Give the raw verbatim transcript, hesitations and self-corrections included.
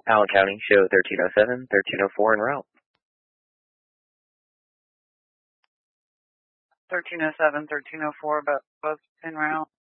Allen County, show thirteen oh seven, thirteen oh four en route. thirteen oh seven, thirteen oh four, but both en route.